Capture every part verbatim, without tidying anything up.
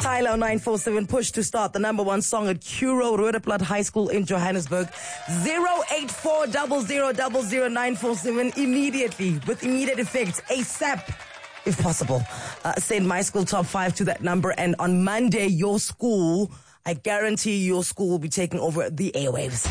Kylo nine four seven push to start the number one song at Curro Roodeplaat High School in Johannesburg. zero eight four zero zero zero zero nine four seven immediately, with immediate effect, ASAP, if possible. Uh, send my school top five to that number, and on Monday, your school, I guarantee your school will be taking over the airwaves.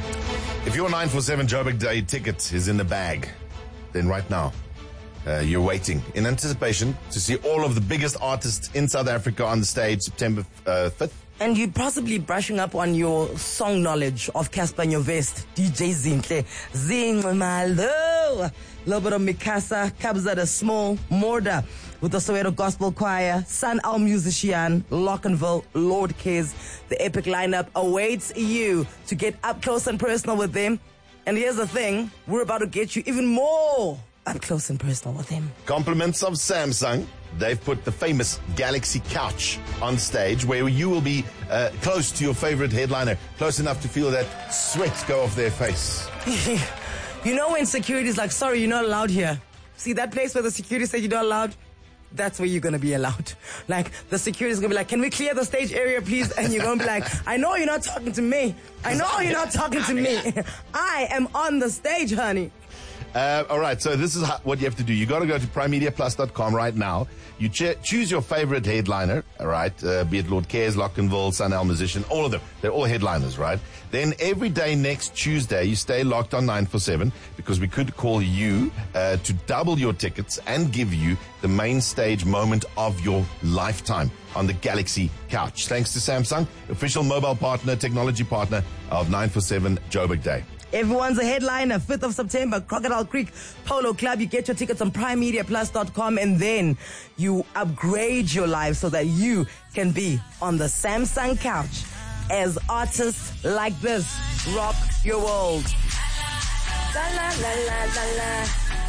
If your nine four seven Joburg Day ticket is in the bag, then right now, uh, you're waiting in anticipation to see all of the biggest artists in South Africa on the stage September uh, fifth. And you're possibly brushing up on your song knowledge of Casper Nyovest, D J Zinhle, Zingmalo, a little bit of Mikasa, Kabza the Small, Morda with the Soweto Gospel Choir, Sun Al Musician, Lockenville, Lord Cares. The epic lineup awaits you to get up close and personal with them. And here's the thing, we're about to get you even more up close and personal with him. Compliments of Samsung. They've put the famous Galaxy Couch on stage, where you will be uh, close to your favorite headliner, close enough to feel that sweat go off their face. You know when security's like, sorry, you're not allowed here. See that place where the security said you're not allowed? That's where you're going to be allowed. Like, the security's going to be like, can we clear the stage area, please? And you're going to be like, I know you're not talking to me. I know you're not talking to me. I am on the stage, honey. Uh, all right, so this is how, what you have to do. You got to go to prime media plus dot com right now. You ch- choose your favorite headliner, all right, uh, be it Lord Cares, Lockenville, Sun Al Musician, all of them. They're all headliners, right? Then every day next Tuesday, you stay locked on nine four seven, because we could call you uh, to double your tickets and give you the main stage moment of your lifetime on the Galaxy Couch. Thanks to Samsung, official mobile partner, technology partner of nine four seven Joburg Day. Everyone's a headliner, fifth of September, Crocodile Creek Polo Club. You get your tickets on prime media plus dot com, and then you upgrade your life so that you can be on the Samsung couch as artists like this rock your world. La, la, la, la, la, la.